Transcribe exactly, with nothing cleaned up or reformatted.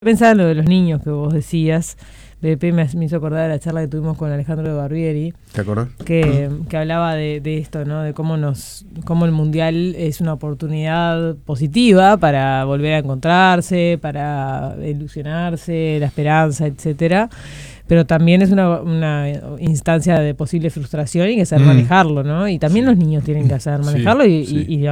Pensaba en lo de los niños que vos decías. B P me, me hizo acordar de la charla que tuvimos con Alejandro de Barbieri. ¿Te acordás? Que, que hablaba de, de esto, ¿no? De cómo nos, cómo el mundial es una oportunidad positiva para volver a encontrarse, para ilusionarse, la esperanza, etcétera. Pero también es una, una instancia de posible frustración y que saber mm. manejarlo, ¿no? Y también sí. los niños tienen que saber manejarlo sí, y, sí. y, y